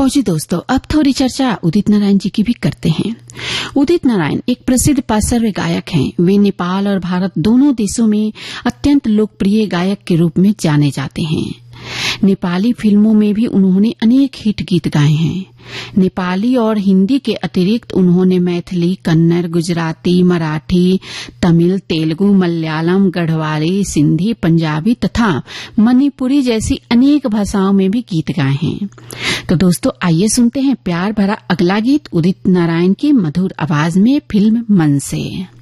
फौजी दोस्तों, अब थोड़ी चर्चा उदित नारायण जी की भी करते हैं। उदित नारायण एक प्रसिद्ध पार्श्व गायक हैं। वे नेपाल और भारत दोनों देशों में अत्यंत लोकप्रिय गायक के रूप में जाने जाते हैं। नेपाली फिल्मों में भी उन्होंने अनेक हिट गीत गाए हैं। नेपाली और हिंदी के अतिरिक्त उन्होंने मैथिली, कन्नड़, गुजराती, मराठी, तमिल, तेलुगु, मलयालम, गढ़वाली, सिंधी, पंजाबी तथा मणिपुरी जैसी अनेक भाषाओं में भी गीत गाए हैं। तो दोस्तों, आइए सुनते हैं प्यार भरा अगला गीत उदित नारायण की मधुर आवाज में फिल्म मन से।